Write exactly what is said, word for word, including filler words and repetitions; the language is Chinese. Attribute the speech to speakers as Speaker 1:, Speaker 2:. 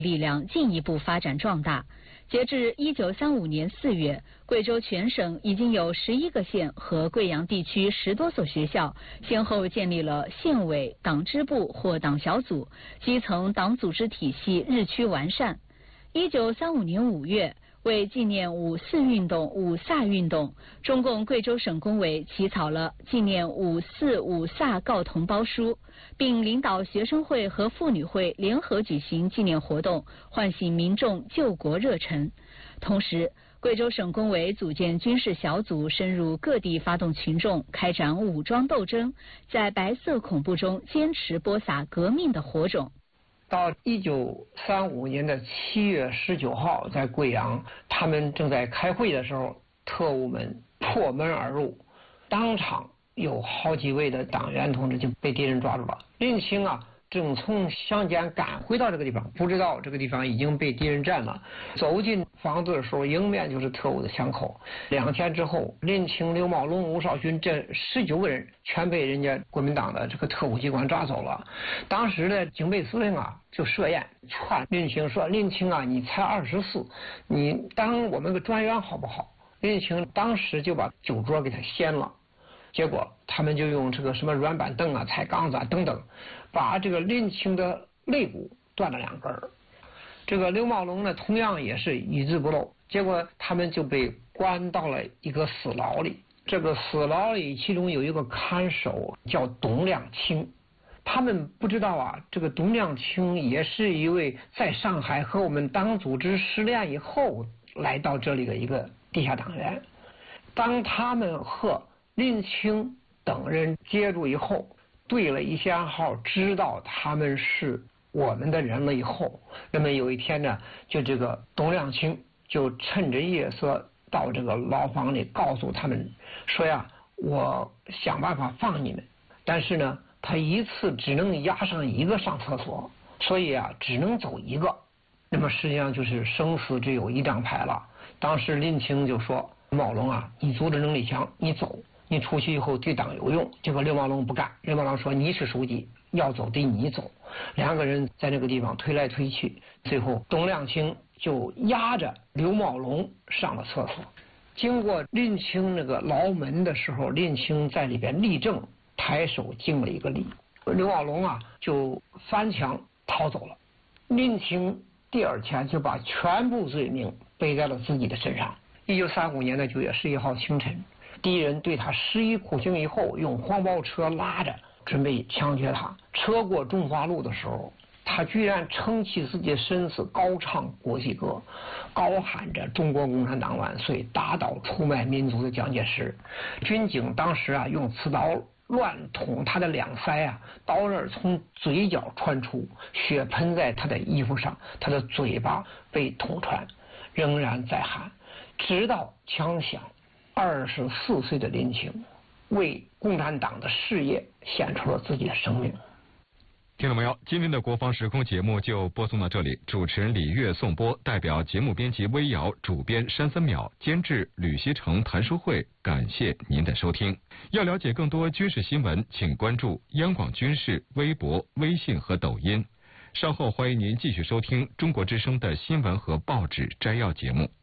Speaker 1: 力量进一步发展壮大。截至一九三五年四月，贵州全省已经有十一个县和贵阳地区十多所学校先后建立了县委、党支部或党小组，基层党组织体系日趋完善。一九三五年五月，为纪念五四运动、五卅运动，中共贵州省工委起草了纪念五四五卅告同胞书，并领导学生会和妇女会联合举行纪念活动，唤醒民众救国热忱。同时，贵州省工委组建军事小组，深入各地发动群众开展武装斗争，在白色恐怖中坚持播撒革命的火种。
Speaker 2: 到一九三五年的七月十九号，在贵阳，他们正在开会的时候，特务们破门而入，当场有好几位的党员同志就被敌人抓住了。林清啊，正从乡间赶回到这个地方，不知道这个地方已经被敌人占了。走进房子的时候，迎面就是特务的枪口。两天之后，林清、刘茂龙、吴少勋这十九个人全被人家国民党的这个特务机关抓走了。当时的警备司令啊，就设宴劝林清说：“林清啊，你才二十四，你当我们个专员好不好？”林清当时就把酒桌给他掀了。结果他们就用这个什么软板凳啊、菜缸子啊等等，把这个林清的肋骨断了两根儿。这个刘茂龙呢，同样也是一字不漏。结果他们就被关到了一个死牢里。这个死牢里，其中有一个看守叫董亮清。他们不知道啊，这个董亮清也是一位在上海和我们党组织失联以后来到这里的一个地下党员。当他们和林清等人接住以后，对了一下号，知道他们是我们的人了以后，那么有一天呢，就这个董亮清就趁着夜色到这个牢房里，告诉他们说呀，我想办法放你们，但是呢，他一次只能押上一个上厕所，所以啊，只能走一个。那么实际上就是生死只有一张牌了。当时林清就说：“茂龙啊，你组织能力强，你走。你出去以后对党有用。”这个刘茂龙不干，刘茂龙说：“你是书记，要走得你走。”两个人在那个地方推来推去，最后董亮清就押着刘茂龙上了厕所。经过林清那个牢门的时候，林清在里边立正，抬手敬了一个礼。刘茂龙啊就翻墙逃走了。林清第二天就把全部罪名背在了自己的身上。一九三五年的九月十一号清晨，敌人对他施以酷刑以后，用黄包车拉着准备枪决他。车过中华路的时候，他居然撑起自己的身子，高唱国际歌，高喊着中国共产党万岁，打倒出卖民族的蒋介石。军警当时啊用刺刀乱捅他的两腮啊，刀刃从嘴角穿出，血喷在他的衣服上，他的嘴巴被捅穿，仍然在喊。直到枪响，二十四岁的林清为共产党的事业献出了自己的生命。
Speaker 3: 听到没有？今天的国防时空节目就播送到这里，主持人李月颂播，代表节目编辑微瑶，主编山森淼，监制吕锡成、谭书慧，感谢您的收听。要了解更多军事新闻，请关注央广军事微博、微信和抖音。稍后欢迎您继续收听中国之声的新闻和报纸摘要节目。